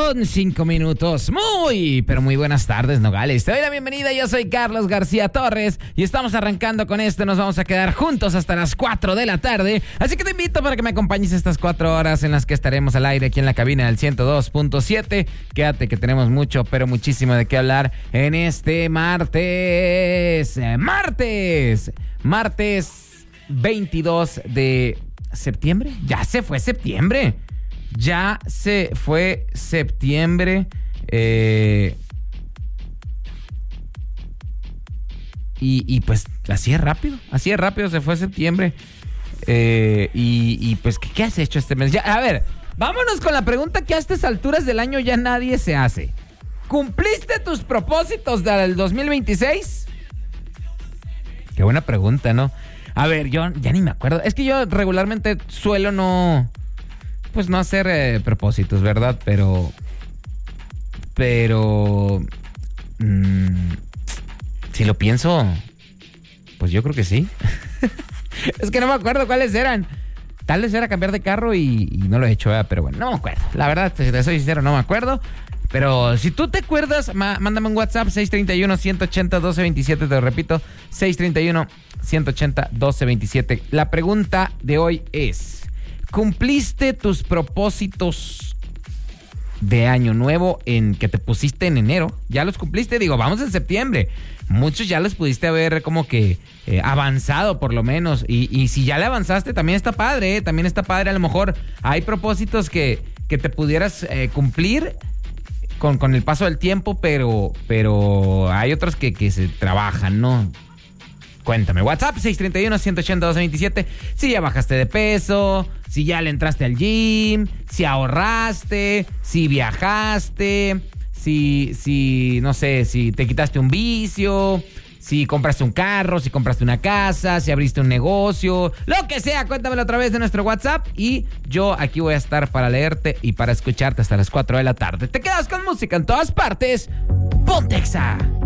con 5 minutos. Pero muy buenas tardes, Nogales. Te doy la bienvenida, yo soy Carlos García Torres y estamos arrancando con esto. Nos vamos a quedar juntos hasta las 4 de la tarde. Así que te invito para que me acompañes estas 4 horas en las que estaremos al aire aquí en la cabina del 102.7. Quédate que tenemos mucho, pero muchísimo de qué hablar en este martes 22 de septiembre. Ya se fue septiembre. Y pues así es rápido se fue septiembre. Y pues ¿qué has hecho este mes? Ya, a ver, vámonos con la pregunta que a estas alturas del año ya nadie se hace. ¿Cumpliste tus propósitos del 2026? Qué buena pregunta, ¿no? A ver, yo ya ni me acuerdo. Es que yo regularmente suelo no hacer propósitos, ¿verdad? Pero si lo pienso, pues yo creo que sí. Es que no me acuerdo cuáles eran. Tal vez era cambiar de carro y no lo he hecho, pero bueno, no me acuerdo. La verdad, si te soy sincero, no me acuerdo. Pero si tú te acuerdas, mándame un WhatsApp 631-180-1227. Te lo repito, 631-180-1227. La pregunta de hoy es: ¿cumpliste tus propósitos de año nuevo en que te pusiste en enero? ¿Ya los cumpliste? Digo, vamos en septiembre. Muchos ya los pudiste haber como que avanzado por lo menos. Y si ya le avanzaste, también está padre, ¿eh? También está padre. A lo mejor hay propósitos que te pudieras cumplir con el paso del tiempo, pero hay otros que se trabajan, ¿no? Cuéntame, WhatsApp 631-180-1227. Si ya bajaste de peso, si ya le entraste al gym, si ahorraste, si viajaste, si no sé, si te quitaste un vicio, si compraste un carro, si compraste una casa, si abriste un negocio, lo que sea, cuéntamelo a través de nuestro WhatsApp y yo aquí voy a estar para leerte y para escucharte hasta las 4 de la tarde. Te quedas con música en todas partes. ¡Ponte Exa!